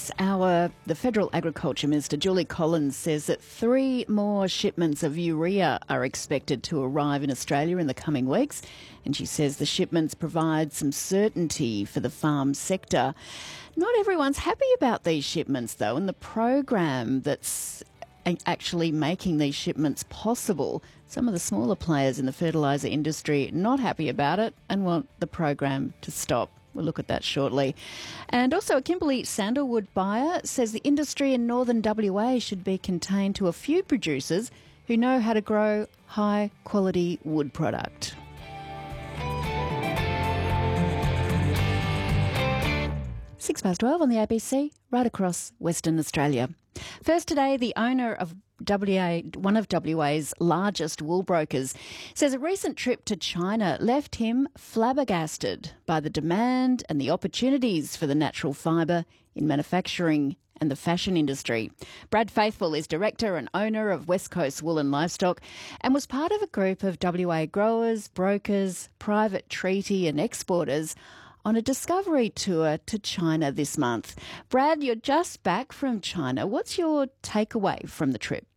this hour, the Federal Agriculture Minister, Julie Collins, says that 3 more shipments of urea are expected to arrive in Australia in the coming weeks. And she says the shipments provide some certainty for the farm sector. Not everyone's happy about these shipments, though, and the program that's actually making these shipments possible. Some of the smaller players in the fertiliser industry not happy about it and want the program to stop. We'll look at that shortly. And also a Kimberley sandalwood buyer says the industry in northern WA should be contained to a few producers who know how to grow high quality wood product. Six past 12 on the ABC, right across Western Australia. First today, the owner of one of WA's largest wool brokers, says a recent trip to China left him flabbergasted by the demand and the opportunities for the natural fibre in manufacturing and the fashion industry. Brad Faithful is director and owner of West Coast Wool and Livestock and was part of a group of WA growers, brokers, private treaty and exporters on a discovery tour to China this month. Brad, you're just back from China. What's your takeaway from the trip?